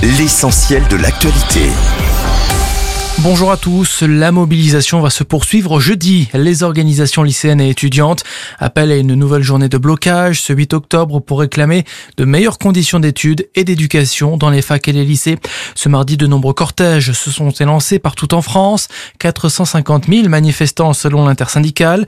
l'essentiel de l'actualité. Bonjour à tous, la mobilisation va se poursuivre jeudi. Les organisations lycéennes et étudiantes appellent à une nouvelle journée de blocage ce 8 octobre pour réclamer de meilleures conditions d'études et d'éducation dans les facs et les lycées. Ce mardi, de nombreux cortèges se sont élancés partout en France. 450 000 manifestants selon l'intersyndicale,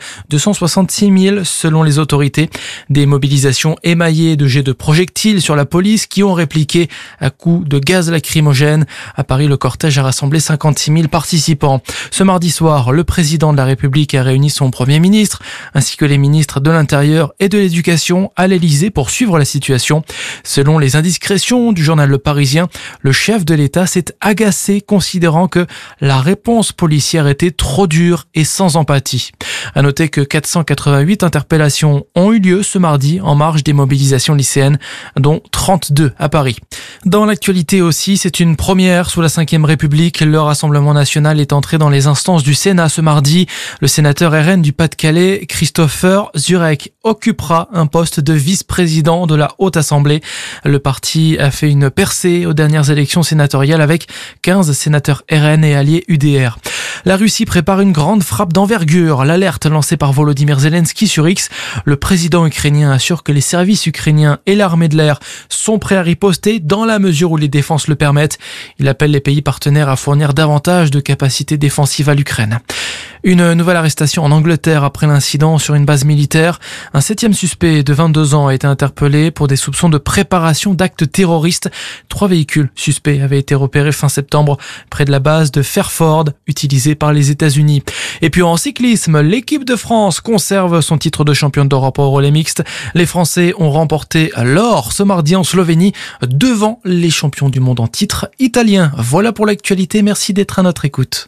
266 000 selon les autorités. Des mobilisations émaillées de jets de projectiles sur la police qui ont répliqué à coups de gaz lacrymogène. À Paris, le cortège a rassemblé 56 000 participants. Ce mardi soir, le président de la République a réuni son Premier ministre ainsi que les ministres de l'Intérieur et de l'Éducation à l'Élysée pour suivre la situation. Selon les indiscrétions du journal Le Parisien, le chef de l'État s'est agacé considérant que la réponse policière était trop dure et sans empathie. À noter que 488 interpellations ont eu lieu ce mardi en marge des mobilisations lycéennes, dont 32 à Paris. Dans l'actualité aussi, c'est une première sous la Ve République. Le Rassemblement national est entré dans les instances du Sénat ce mardi. Le sénateur RN du Pas-de-Calais, Christopher Zurek, occupera un poste de vice-président de la Haute Assemblée. Le parti a fait une percée aux dernières élections sénatoriales avec 15 sénateurs RN et alliés UDR. La Russie prépare une grande frappe d'envergure. L'alerte lancée par Volodymyr Zelensky sur X. Le président ukrainien assure que les services ukrainiens et l'armée de l'air sont prêts à riposter dans la mesure où les défenses le permettent. Il appelle les pays partenaires à fournir davantage de capacités défensives à l'Ukraine. Une nouvelle arrestation en Angleterre après l'incident sur une base militaire. Un 7e suspect de 22 ans a été interpellé pour des soupçons de préparation d'actes terroristes. 3 véhicules suspects avaient été repérés fin septembre près de la base de Fairford, utilisée par les États-Unis. Et puis en cyclisme, l'équipe de France conserve son titre de championne d'Europe au relais mixte. Les Français ont remporté l'or ce mardi en Slovénie devant les champions du monde en titre italiens. Voilà pour l'actualité. Merci d'être à notre écoute.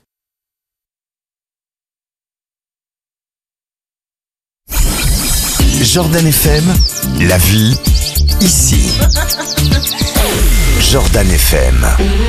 Jordan FM, la vie, ici. Jordan FM.